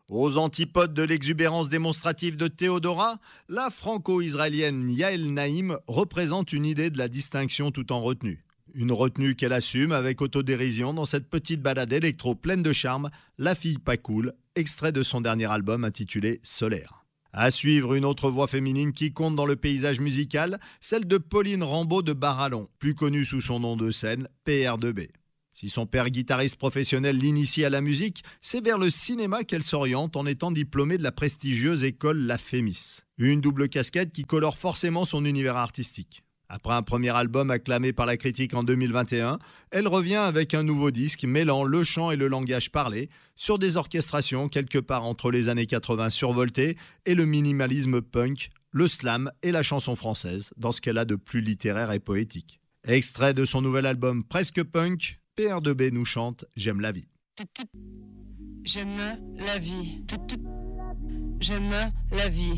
Aux antipodes de l'exubérance démonstrative de Théodora, la franco-israélienne Yael Naïm représente une idée de la distinction tout en retenue. Une retenue qu'elle assume avec autodérision dans cette petite balade électro pleine de charme, La fille pas cool, extrait de son dernier album intitulé Solaire. À suivre, une autre voix féminine qui compte dans le paysage musical, celle de Pauline Rambaud de Barallon, plus connue sous son nom de scène, PR2B. Si son père guitariste professionnel l'initie à la musique, c'est vers le cinéma qu'elle s'oriente en étant diplômée de la prestigieuse école La Fémis. Une double casquette qui colore forcément son univers artistique. Après un premier album acclamé par la critique en 2021, elle revient avec un nouveau disque mêlant le chant et le langage parlé sur des orchestrations quelque part entre les années 80 survoltées et le minimalisme punk, le slam et la chanson française dans ce qu'elle a de plus littéraire et poétique. Extrait de son nouvel album Presque Punk, PR2B nous chante J'aime la vie. J'aime la vie. J'aime la vie.